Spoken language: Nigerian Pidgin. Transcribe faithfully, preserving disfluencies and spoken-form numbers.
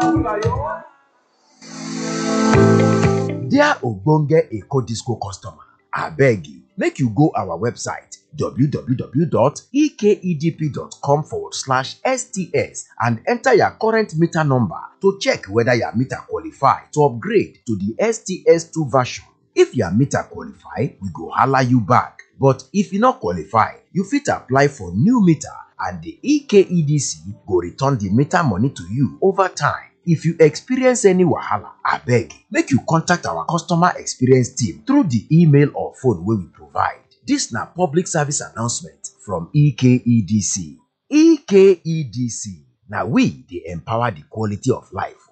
Dear ogbonge Ecodisco customer, abeg you, make you go our website w w w dot ekedp.com forward slash sts and enter your current meter number to check whether your meter qualify to upgrade to the S T S two version. If your meter qualify, we go holla you back. But if you not qualify, you fit apply for new meter and the E K E D C go return the meter money to you over time. If you experience any wahala, abeg make you contact our customer experience team through the email or phone wey we provide. This na public service announcement from E K E D C. E K E D C, na we dey empower the quality of life